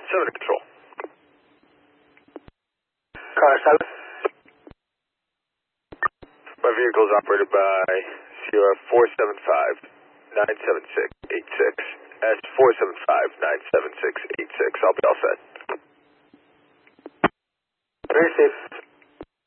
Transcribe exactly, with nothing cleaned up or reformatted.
seven to control. Car seven. My vehicle is operated by Sierra four seven five, nine seven six, eight six. S four seven five, nine seven six, eight six. I'll be all set. Receive.